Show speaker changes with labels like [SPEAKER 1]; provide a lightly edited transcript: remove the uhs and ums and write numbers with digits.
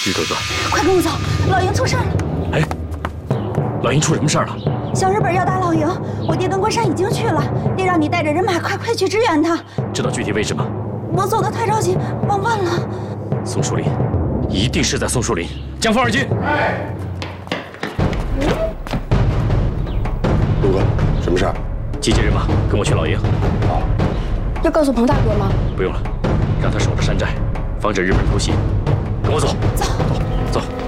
[SPEAKER 1] 于哥哥，
[SPEAKER 2] 快跟我走，老营出事了！
[SPEAKER 1] 哎，老营出什么事儿了？
[SPEAKER 2] 小日本要打老营，我爹跟关山已经去了，爹让你带着人马快去支援他。
[SPEAKER 1] 知道具体位置吗？
[SPEAKER 2] 我走得太着急，忘问了。
[SPEAKER 1] 松树林，一定是在松树林。江峰二军，
[SPEAKER 3] 哎，陆哥，什么事儿？
[SPEAKER 1] 集结人马，跟我去老营。
[SPEAKER 3] 好。
[SPEAKER 4] 要告诉彭大哥吗？
[SPEAKER 1] 不用了，让他守着山寨，防止日本偷袭。跟我走。
[SPEAKER 2] 走。
[SPEAKER 1] 走。